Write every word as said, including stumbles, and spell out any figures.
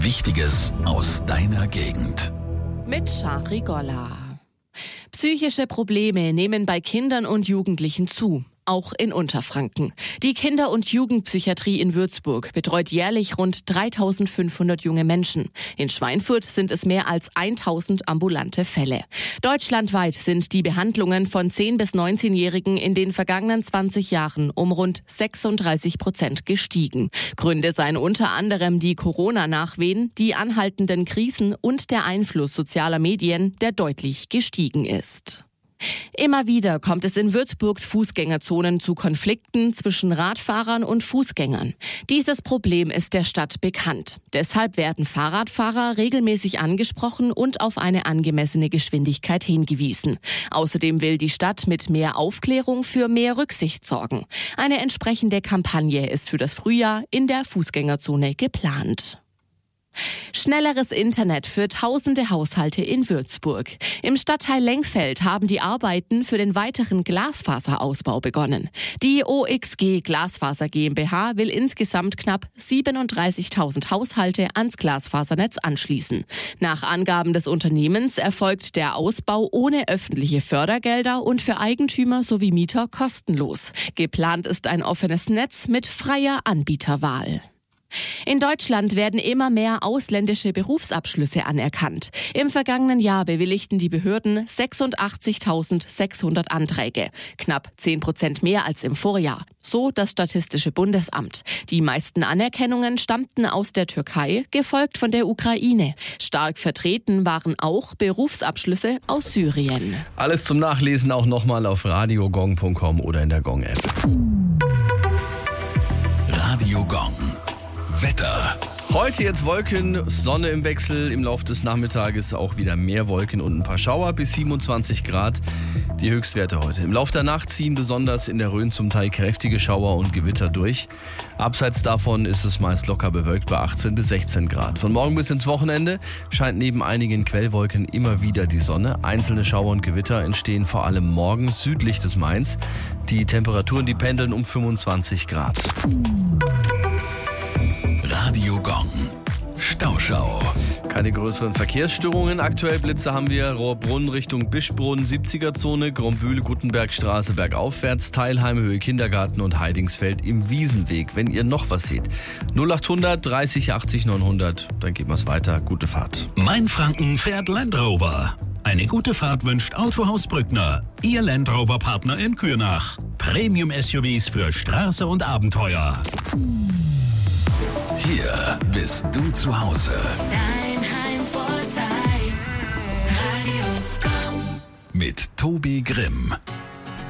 Wichtiges aus deiner Gegend. Mit Shari Golla. Psychische Probleme nehmen bei Kindern und Jugendlichen zu. Auch in Unterfranken. Die Kinder- und Jugendpsychiatrie in Würzburg betreut jährlich rund dreitausendfünfhundert junge Menschen. In Schweinfurt sind es mehr als tausend ambulante Fälle. Deutschlandweit sind die Behandlungen von zehn- bis neunzehnjährigen in den vergangenen zwanzig Jahren um rund sechsunddreißig Prozent gestiegen. Gründe seien unter anderem die Corona-Nachwehen, die anhaltenden Krisen und der Einfluss sozialer Medien, der deutlich gestiegen ist. Immer wieder kommt es in Würzburgs Fußgängerzonen zu Konflikten zwischen Radfahrern und Fußgängern. Dieses Problem ist der Stadt bekannt. Deshalb werden Fahrradfahrer regelmäßig angesprochen und auf eine angemessene Geschwindigkeit hingewiesen. Außerdem will die Stadt mit mehr Aufklärung für mehr Rücksicht sorgen. Eine entsprechende Kampagne ist für das Frühjahr in der Fußgängerzone geplant. Schnelleres Internet für tausende Haushalte in Würzburg. Im Stadtteil Lengfeld haben die Arbeiten für den weiteren Glasfaserausbau begonnen. Die O X G Glasfaser GmbH will insgesamt knapp siebenunddreißigtausend Haushalte ans Glasfasernetz anschließen. Nach Angaben des Unternehmens erfolgt der Ausbau ohne öffentliche Fördergelder und für Eigentümer sowie Mieter kostenlos. Geplant ist ein offenes Netz mit freier Anbieterwahl. In Deutschland werden immer mehr ausländische Berufsabschlüsse anerkannt. Im vergangenen Jahr bewilligten die Behörden sechsundachtzigtausendsechshundert Anträge. Knapp zehn Prozent mehr als im Vorjahr. So das Statistische Bundesamt. Die meisten Anerkennungen stammten aus der Türkei, gefolgt von der Ukraine. Stark vertreten waren auch Berufsabschlüsse aus Syrien. Alles zum Nachlesen auch nochmal auf radiogong punkt com oder in der Gong-App. Radio Gong. Wetter. Heute jetzt Wolken, Sonne im Wechsel, im Laufe des Nachmittages auch wieder mehr Wolken und ein paar Schauer bis siebenundzwanzig Grad. Die Höchstwerte heute. Im Laufe der Nacht ziehen besonders in der Rhön zum Teil kräftige Schauer und Gewitter durch. Abseits davon ist es meist locker bewölkt bei achtzehn bis sechzehn Grad. Von morgen bis ins Wochenende scheint neben einigen Quellwolken immer wieder die Sonne. Einzelne Schauer und Gewitter entstehen vor allem morgen südlich des Mains. Die Temperaturen, die pendeln um fünfundzwanzig Grad. Radio Gong. Stauschau. Keine größeren Verkehrsstörungen. Aktuell Blitze haben wir Rohrbrunn Richtung Bischbrunn, siebziger-Zone, Grombühl, Gutenbergstraße bergaufwärts, Teilheim, Höhe Kindergarten und Heidingsfeld im Wiesenweg. Wenn ihr noch was seht, null achthundert dreißig achtzig neunhundert, dann geht wir's weiter. Gute Fahrt. Mainfranken fährt Land Rover. Eine gute Fahrt wünscht Autohaus Brückner, Ihr Land Rover Partner in Kürnach. Premium-S U Vs für Straße und Abenteuer. Hier bist du zu Hause. Dein Heimvorteil. Radio Gong. Mit Tobi Grimm.